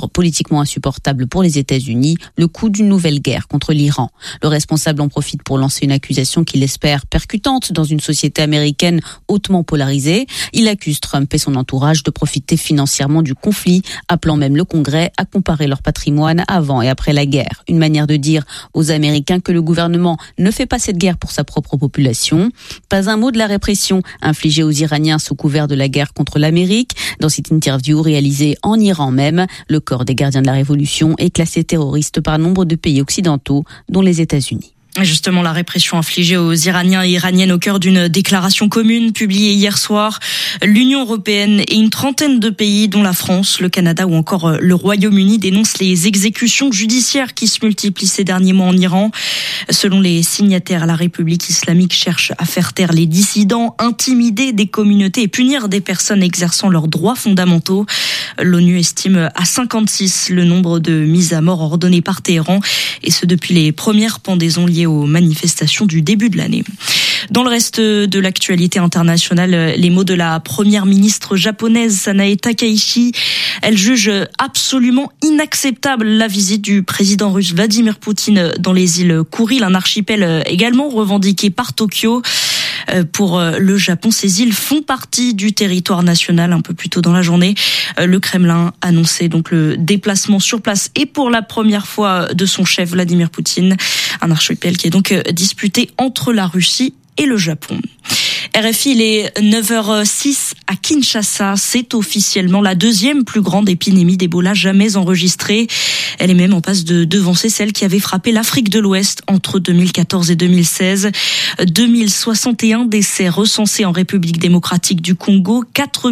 résoudre politiquement insupportable pour les États-Unis le coût d'une nouvelle guerre contre l'Iran. Le responsable en profite pour lancer une accusation qu'il espère percutante dans une société américaine hautement polarisée. Il accuse Trump et son entourage de profiter financièrement du conflit, appelant même le Congrès à comparer leur patrimoine avant et après la guerre. Une manière de dire aux Américains que le gouvernement ne fait pas cette guerre pour sa propre population. Pas un mot de la répression infligée aux Iraniens sous couvert de la guerre contre l'Amérique. Dans cette interview réalisée en Iran même, le corps des gardiens de la Révolution est classé terroriste par nombre de pays occidentaux, dont les États-Unis. Justement, la répression infligée aux Iraniens et Iraniennes au cœur d'une déclaration commune publiée hier soir. L'Union européenne et une trentaine de pays, dont la France, le Canada ou encore le Royaume-Uni, dénoncent les exécutions judiciaires qui se multiplient ces derniers mois en Iran. Selon les signataires, la République islamique cherche à faire taire les dissidents, intimider des communautés et punir des personnes exerçant leurs droits fondamentaux. L'ONU estime à 56 le nombre de mises à mort ordonnées par Téhéran, et ce depuis les premières pendaisons liées aux manifestations du début de l'année. Dans le reste de l'actualité internationale, les mots de la première ministre japonaise Sanae Takaichi. Elle juge absolument inacceptable la visite du président russe Vladimir Poutine dans les îles Kouril, un archipel également revendiqué par Tokyo. Pour le Japon, ces îles font partie du territoire national. Un peu plus tôt dans la journée, le Kremlin annonçait donc le déplacement sur place et pour la première fois de son chef Vladimir Poutine, un archipel qui est donc disputé entre la Russie et le Japon. RFI, il est 9h06 à Kinshasa. C'est officiellement la deuxième plus grande épidémie d'Ebola jamais enregistrée. Elle est même en passe de devancer celle qui avait frappé l'Afrique de l'Ouest entre 2014 et 2016. 2061 décès recensés en République démocratique du Congo,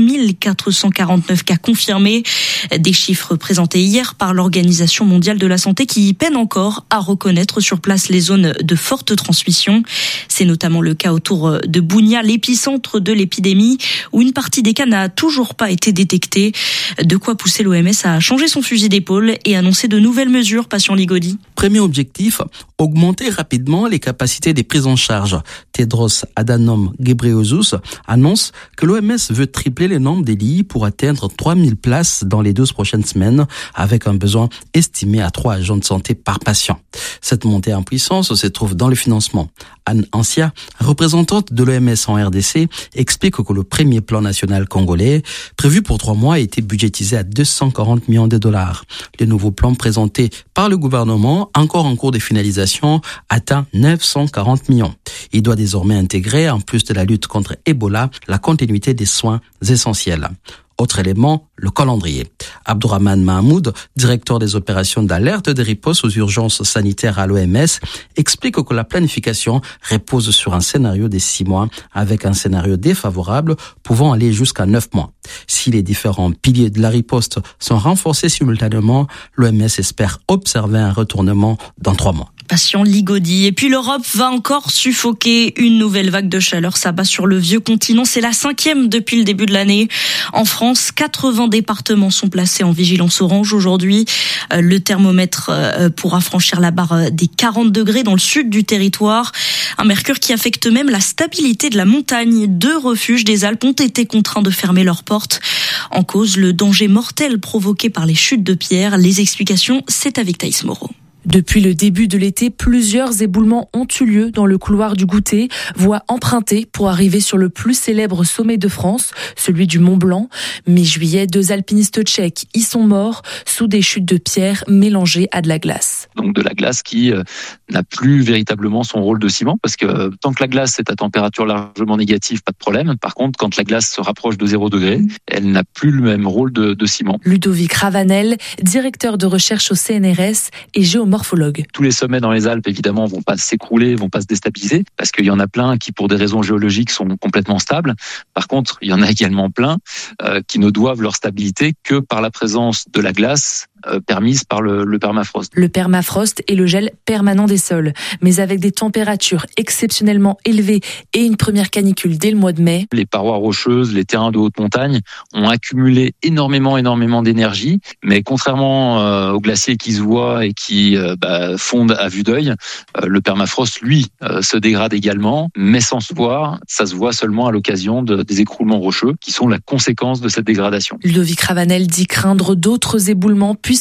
4449 cas confirmés. Des chiffres présentés hier par l'Organisation mondiale de la santé qui peine encore à reconnaître sur place les zones de forte transmission. C'est notamment le cas autour de Bunia, l'épicentre de l'épidémie, où une partie des cas n'a toujours pas été détectée. De quoi pousser l'OMS à changer son fusil d'épaule et annoncer de nouvelles mesures, Patient Ligodi. Premier objectif, augmenter rapidement les capacités des prises en charge. Tedros Adhanom Ghebreyesus annonce que l'OMS veut tripler le nombre des lits pour atteindre 3000 places dans les 12 prochaines semaines, avec un besoin estimé à 3 agents de santé par patient. Cette montée en puissance se trouve dans le financement. Anne Ancia, représentante de l'OMS en RDC, explique que le premier plan national congolais, prévu pour 3 mois, a été budgétisé à 240 millions de dollars. Le nouveau plan présenté par le gouvernement, encore en cours de finalisation, atteint 940 millions. Il doit désormais intégrer, en plus de la lutte contre Ebola, la continuité des soins essentiels. Autre élément, le calendrier. Abdourahmane Mahmoud, directeur des opérations d'alerte de riposte aux urgences sanitaires à l'OMS, explique que la planification repose sur un scénario de 6 mois avec un scénario défavorable pouvant aller jusqu'à 9 mois. Si les différents piliers de la riposte sont renforcés simultanément, l'OMS espère observer un retournement dans 3 mois. Patient Ligodi. Et puis l'Europe va encore suffoquer. Une nouvelle vague de chaleur s'abat sur le vieux continent. C'est la 5e depuis le début de l'année. En France, 80 départements sont placés en vigilance orange aujourd'hui. Le thermomètre pourra franchir la barre des 40 degrés dans le sud du territoire. Un mercure qui affecte même la stabilité de la montagne. 2 refuges des Alpes ont été contraints de fermer leurs portes. En cause, le danger mortel provoqué par les chutes de pierres. Les explications, c'est avec Thaïs Moreau. Depuis le début de l'été, plusieurs éboulements ont eu lieu dans le couloir du Goûter, voie empruntée pour arriver sur le plus célèbre sommet de France, celui du Mont Blanc. Mi-juillet, 2 alpinistes tchèques y sont morts sous des chutes de pierre mélangées à de la glace. Donc de la glace qui n'a plus véritablement son rôle de ciment, parce que tant que la glace est à température largement négative, pas de problème. Par contre, quand la glace se rapproche de 0 degré, elle n'a plus le même rôle de ciment. Ludovic Ravanel, directeur de recherche au CNRS et géomorphologue. Tous les sommets dans les Alpes, évidemment, vont pas s'écrouler, vont pas se déstabiliser, parce qu'il y en a plein qui, pour des raisons géologiques, sont complètement stables. Par contre, il y en a également plein qui ne doivent leur stabilité que par la présence de la glace permise par le permafrost. Le permafrost est le gel permanent des sols, mais avec des températures exceptionnellement élevées et une première canicule dès le mois de mai. Les parois rocheuses, les terrains de haute montagne ont accumulé énormément d'énergie, mais contrairement aux glaciers qui se voient et qui fondent à vue d'œil, le permafrost, lui, se dégrade également, mais sans se voir. Ça se voit seulement à l'occasion des écroulements rocheux qui sont la conséquence de cette dégradation. Ludovic Ravanel dit craindre d'autres éboulements